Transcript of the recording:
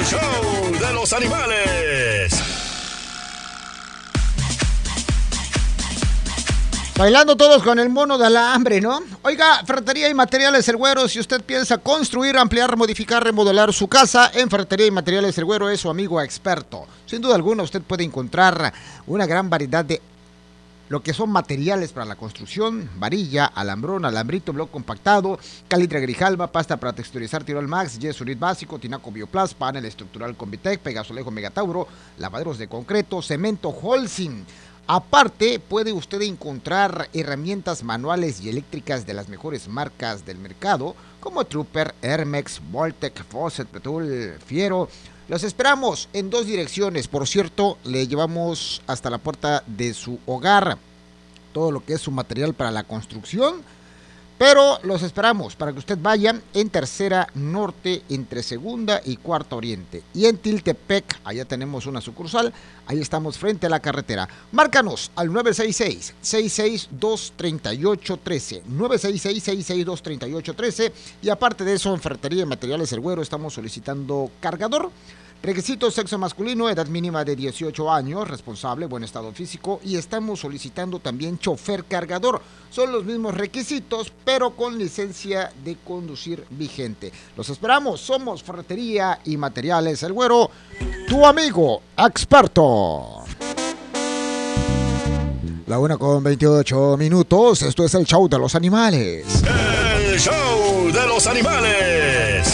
show de los animales. Bailando todos con el mono de alambre, ¿no? Oiga, Ferretería y Materiales El Güero, si usted piensa construir, ampliar, modificar, remodelar su casa, en Ferretería y Materiales El Güero es su amigo experto. Sin duda alguna, usted puede encontrar una gran variedad de lo que son materiales para la construcción: varilla, alambrón, alambrito, bloque compactado, calitre grijalva, pasta para texturizar Tirol Max, yeso unit básico, tinaco Bioplast, panel estructural Convitec, pegasolejo Megatauro, lavaderos de concreto, cemento Holcim. Aparte, puede usted encontrar herramientas manuales y eléctricas de las mejores marcas del mercado, como Trooper, Hermex, Voltec, Fawcett, Petul, Fiero. Los esperamos en 2 direcciones. Por cierto, le llevamos hasta la puerta de su hogar todo lo que es su material para la construcción. Pero los esperamos para que usted vaya en Tercera Norte, entre Segunda y Cuarta Oriente. Y en Tiltepec, allá tenemos una sucursal. Ahí estamos frente a la carretera. Márcanos al 966-662-3813. 966-662-3813. Y aparte de eso, en Ferretería y Materiales El Güero estamos solicitando cargador. Requisitos: sexo masculino, edad mínima de 18 años, responsable, buen estado físico, y estamos solicitando también chofer cargador. Son los mismos requisitos, pero con licencia de conducir vigente. Los esperamos, somos Ferretería y Materiales El Güero, tu amigo experto. La 1:28, esto es el show de los animales. El show de los animales.